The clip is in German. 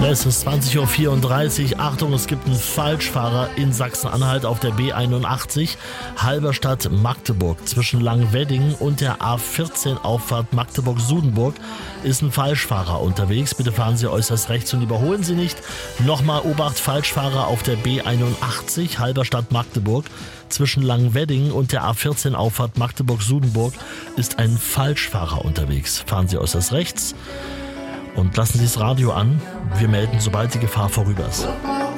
Es ist 20:34 Uhr. Achtung, es gibt einen Falschfahrer in Sachsen-Anhalt auf der B81 Halberstadt Magdeburg. Zwischen Langwedding und der A14 Auffahrt Magdeburg-Sudenburg ist ein Falschfahrer unterwegs. Bitte fahren Sie äußerst rechts und überholen Sie nicht. Nochmal Obacht, Falschfahrer auf der B81 Halberstadt Magdeburg. Zwischen Langwedding und der A14 Auffahrt Magdeburg-Sudenburg ist ein Falschfahrer unterwegs. Fahren Sie äußerst rechts und lassen Sie das Radio an. Wir melden, sobald die Gefahr vorüber ist.